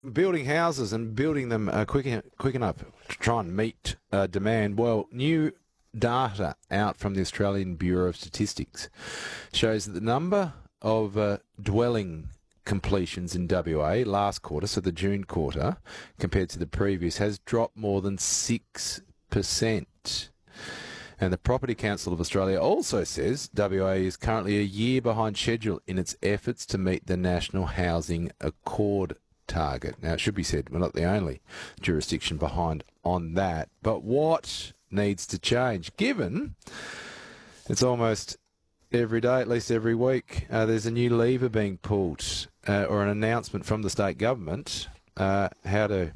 building houses and building them quick enough to try and meet demand. Well, new data out from the Australian Bureau of Statistics shows that the number of dwelling completions in WA last quarter, so the June quarter, compared to the previous, has dropped more than 6%. And the Property Council of Australia also says WA is currently a year behind schedule in its efforts to meet the National Housing Accord target. Now, it should be said, we're not the only jurisdiction behind on that. But what needs to change, given it's almost every day, at least every week, there's a new lever being pulled or an announcement from the state government how to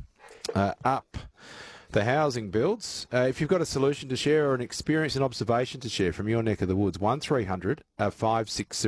up the housing builds. If you've got a solution to share or an experience and observation to share from your neck of the woods, 1300 560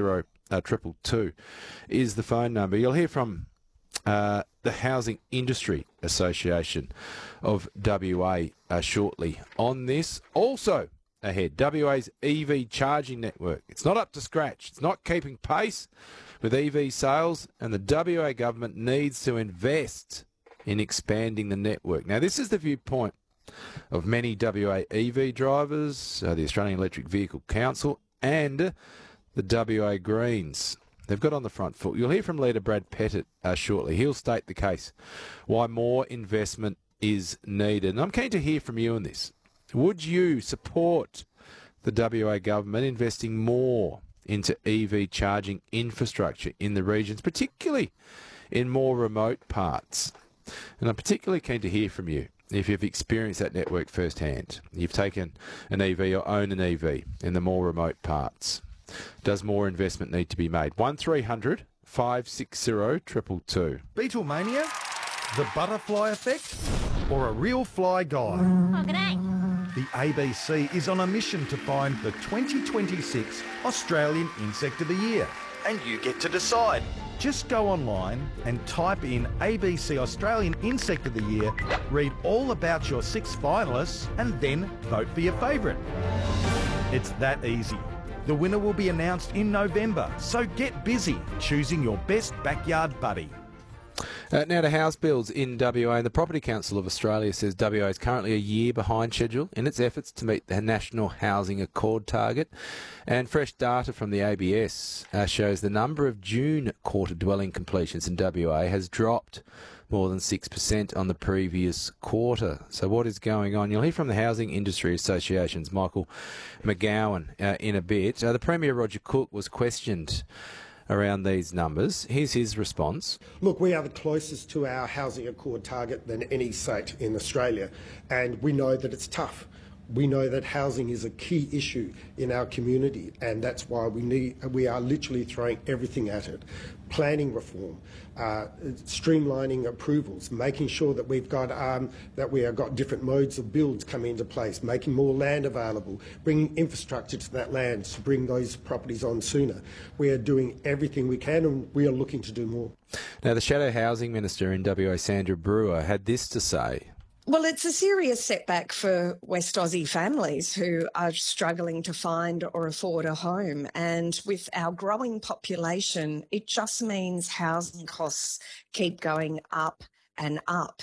222 is the phone number. You'll hear from the Housing Industry Association of WA shortly on this. Also ahead, WA's EV charging network. It's not up to scratch. It's not keeping pace with EV sales, and the WA government needs to invest in expanding the network. Now, this is the viewpoint of many WA EV drivers, the Australian Electric Vehicle Council, and the WA Greens. They've got on the front foot. You'll hear from leader Brad Pettit shortly. He'll state the case why more investment is needed. And I'm keen to hear from you on this. Would you support the WA government investing more into EV charging infrastructure in the regions, particularly in more remote parts? And I'm particularly keen to hear from you if you've experienced that network firsthand. You've taken an EV or own an EV in the more remote parts. Does more investment need to be made? 1300 560 222. Beetlemania, the butterfly effect, or a real fly guy? Oh, g'day. The ABC is on a mission to find the 2026 Australian Insect of the Year. And you get to decide. Just go online and type in ABC Australian Insect of the Year, read all about your 6 finalists, and then vote for your favourite. It's that easy. The winner will be announced in November, so get busy choosing your best backyard buddy. Now to house builds in WA, and the Property Council of Australia says WA is currently a year behind schedule in its efforts to meet the National Housing Accord target. And fresh data from the ABS shows the number of June quarter dwelling completions in WA has dropped more than 6% on the previous quarter. So what is going on? You'll hear from the Housing Industry Association's Michael McGowan in a bit. The Premier Roger Cook was questioned around these numbers. Here's his response. Look, we are the closest to our housing accord target than any state in Australia, and we know that it's tough. We know that housing is a key issue in our community, and that's why we are literally throwing everything at it. Planning reform, streamlining approvals, making sure that we have got different modes of builds coming into place, making more land available, bringing infrastructure to that land to bring those properties on sooner. We are doing everything we can, and we are looking to do more. Now, the Shadow Housing Minister in WA, Sandra Brewer, had this to say. Well, it's a serious setback for West Aussie families who are struggling to find or afford a home. And with our growing population, it just means housing costs keep going up and up.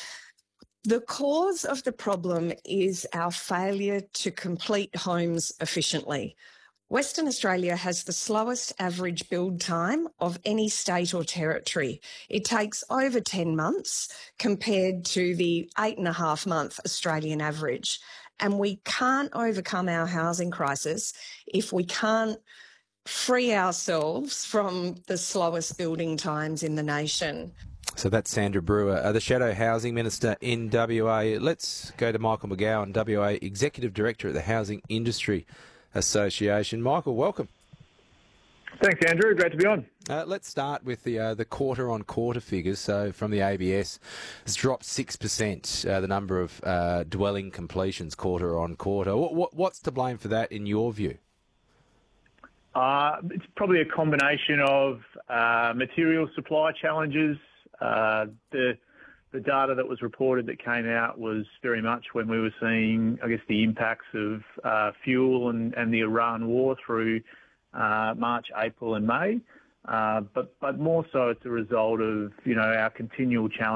The cause of the problem is our failure to complete homes efficiently. Western Australia has the slowest average build time of any state or territory. It takes over 10 months compared to the 8.5-month Australian average. And we can't overcome our housing crisis if we can't free ourselves from the slowest building times in the nation. So that's Sandra Brewer, the Shadow Housing Minister in WA. Let's go to Michael McGowan, WA Executive Director at the Housing Industry Association. Michael, welcome. Thanks, Andrew. Great to be on. Let's start with the quarter-on-quarter figures. So from the ABS, it's dropped 6%, the number of dwelling completions quarter-on-quarter. What's to blame for that in your view? It's probably a combination of material supply challenges. The data that was reported that came out was very much when we were seeing, I guess, the impacts of fuel and the Iran war through March, April and May. but more so it's a result of, our continual challenge